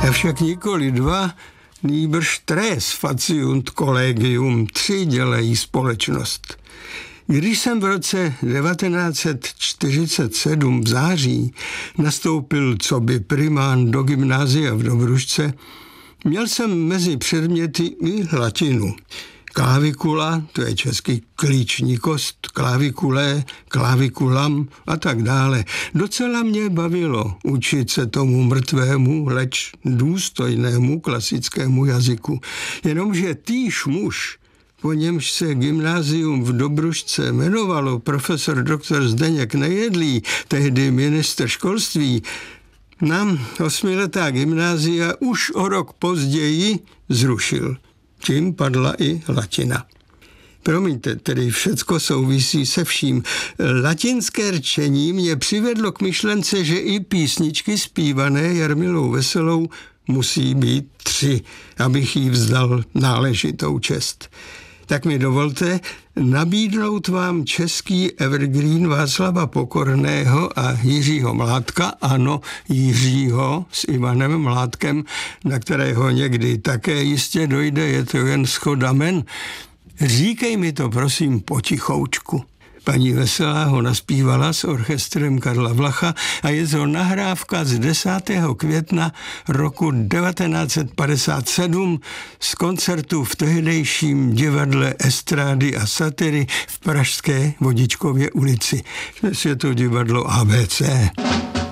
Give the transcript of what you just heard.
Avšak nikoli dva, nýbrž tres faciunt collegium, 3 dělají společnost. Když jsem v roce 1947 v září nastoupil coby primán do gymnázia v Dobrušce, měl jsem mezi předměty i latinu. Klavikula, to je český klíční kost, klavikulé, klavikulam a tak dále. Docela mě bavilo učit se tomu mrtvému, leč důstojnému klasickému jazyku. Jenomže týž muž, po němž se gymnázium v Dobrušce jmenovalo, profesor doktor Zdeněk Nejedlý, tehdy ministr školství, nám 8letá gymnázia už o rok později zrušil. Tím padla i latina. Promiňte, tedy všecko souvisí se vším. Latinské rčení mě přivedlo k myšlence, že i písničky zpívané Jarmilou Veselou musí být 3, abych jí vzdal náležitou čest. Tak mi dovolte nabídnout vám český evergreen Václava Pokorného a Jiřího Mládka, ano, Jiřího s Ivanem Mládkem, na kterého někdy také jistě dojde, je to jen shoda men. Říkej mi to prosím potichoučku. Paní Veselá ho naspívala s orchestrem Karla Vlacha a je to nahrávka z 10. května roku 1957 z koncertu v tehdejším divadle Estrády a satyry v pražské Vodičkově ulici. Dnes je to divadlo ABC.